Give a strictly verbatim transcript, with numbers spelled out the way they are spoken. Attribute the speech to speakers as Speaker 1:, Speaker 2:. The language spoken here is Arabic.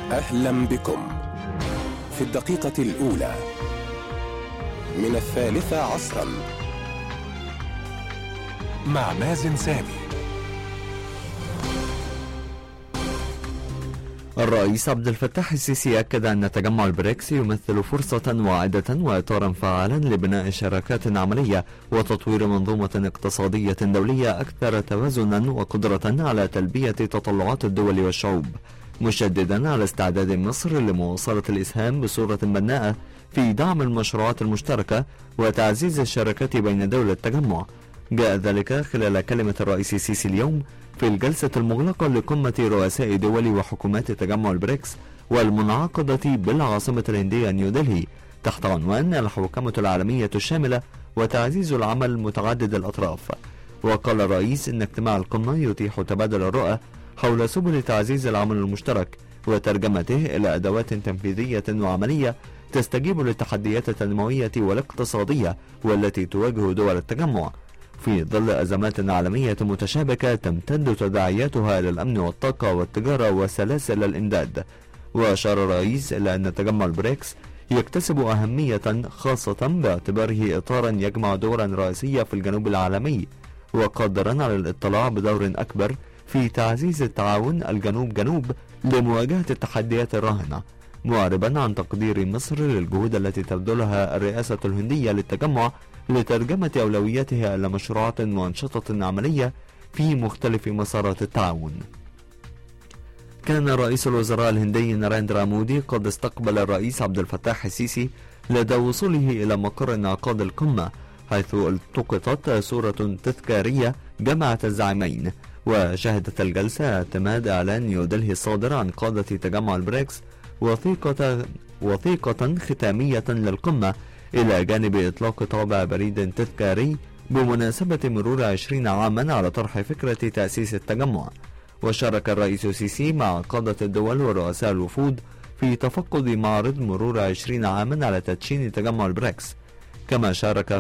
Speaker 1: أهلا بكم في الدقيقة الأولى من الثالثة عصرا مع مازن سامي.
Speaker 2: الرئيس عبد الفتاح السيسي أكد أن تجمع البريكس يمثل فرصة واعدة وإطارا فعالا لبناء شراكات عملية وتطوير منظومة اقتصادية دولية أكثر توازنا وقدرة على تلبية تطلعات الدول والشعوب، مشددا على استعداد مصر لمواصلة الإسهام بصورة بناءة في دعم المشروعات المشتركة وتعزيز الشراكات بين دول التجمع. جاء ذلك خلال كلمة الرئيس السيسي اليوم في الجلسة المغلقة لقمة رؤساء دول وحكومات تجمع البريكس والمنعقدة بالعاصمة الهندية نيودلهي تحت عنوان الحوكمة العالمية الشاملة وتعزيز العمل متعدد الأطراف. وقال الرئيس إن اجتماع القمة يتيح تبادل الرؤى حول سبل تعزيز العمل المشترك وترجمته إلى أدوات تنفيذية وعملية تستجيب للتحديات التنموية والاقتصادية والتي تواجه دول التجمع في ظل أزمات عالمية متشابكة تمتد تداعياتها إلى الأمن والطاقة والتجارة وسلاسل الإمداد. وأشار الرئيس إلى أن تجمع البريكس يكتسب أهمية خاصة باعتباره إطارا يجمع دورا رئيسية في الجنوب العالمي وقادرا على الاطلاع بدور أكبر في تعزيز التعاون الجنوب جنوب لمواجهة التحديات الراهنة، معربا عن تقدير مصر للجهود التي تبذلها الرئاسة الهندية للتجمع لترجمة أولوياتها إلى مشروعات وأنشطة عملية في مختلف مسارات التعاون. كان رئيس الوزراء الهندي ناريندرا مودي قد استقبل الرئيس عبد الفتاح السيسي لدى وصوله إلى مقر انعقاد القمة، حيث التقطت صورة تذكارية جمعت الزعيمين. وشهدت الجلسة اعتماد إعلان نيودلهي الصادر عن قادة تجمع البريكس وثيقة وثيقة ختامية للقمة، إلى جانب إطلاق طابع بريد تذكاري بمناسبة مرور عشرين عاما على طرح فكرة تأسيس التجمع. وشارك الرئيس السيسي مع قادة الدول ورؤساء الوفود في تفقد معرض مرور عشرين عاما على تدشين تجمع البريكس، كما شارك